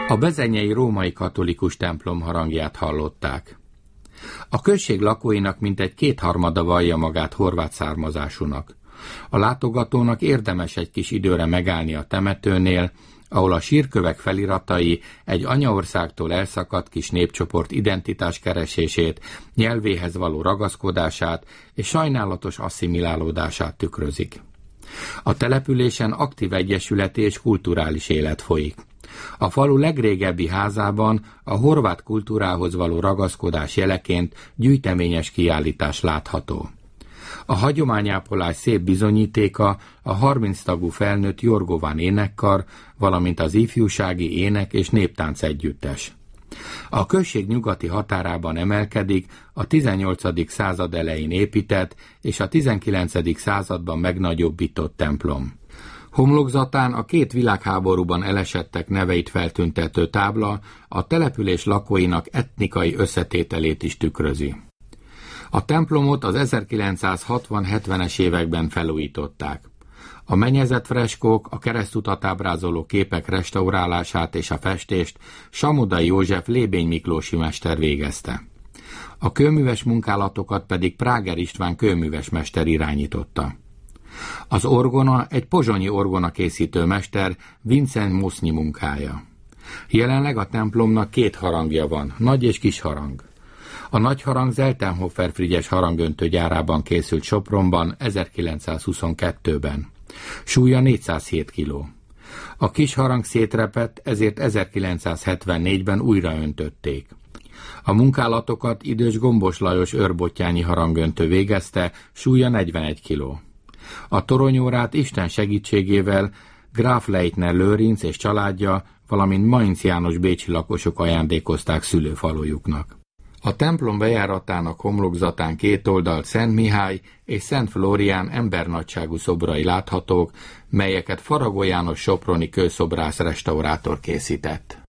A bezenyei római katolikus templom harangját hallották. A község lakóinak mintegy 2/3 vallja magát horvát származásúnak. A látogatónak érdemes egy kis időre megállni a temetőnél, ahol a sírkövek feliratai egy anyaországtól elszakadt kis népcsoport identitáskeresését, nyelvéhez való ragaszkodását és sajnálatos asszimilálódását tükrözik. A településen aktív egyesületi és kulturális élet folyik. A falu legrégebbi házában a horvát kultúrához való ragaszkodás jeleként gyűjteményes kiállítás látható. A hagyományápolás szép bizonyítéka a 30 tagú felnőtt Jorgován énekkar, valamint az ifjúsági ének és néptánc együttes. A község nyugati határában emelkedik a 18. század elején épített és a 19. században megnagyobbított templom. Homlokzatán a 2 világháborúban elesettek neveit feltüntető tábla a település lakóinak etnikai összetételét is tükrözi. A templomot az 1960-70-es években felújították. A mennyezett freskók, a keresztutat ábrázoló képek restaurálását és a festést Samodai József Lébény Miklósi mester végezte. A kőműves munkálatokat pedig Práger István kőműves mester irányította. Az orgona egy pozsonyi orgonakészítő mester Vincent Musznyi munkája. Jelenleg a templomnak 2 harangja van, nagy és kis harang. A nagy harang Zeltenhofer Frigyes harangöntő gyárában készült Sopronban 1922-ben. Súlya 407 kg. A kis harang szétrepett, ezért 1974-ben újra öntötték. A munkálatokat idős Gombos Lajos őrbottyányi harangöntő végezte, súlya 41 kg. A toronyórát Isten segítségével Gráf Leitner Lőrinc és családja, valamint Mainz János bécsi lakosok ajándékozták szülőfalujuknak. A templom bejáratának homlokzatán 2 oldalt Szent Mihály és Szent Flórián embernagyságú szobrai láthatók, melyeket Faragó János soproni kőszobrász restaurátor készített.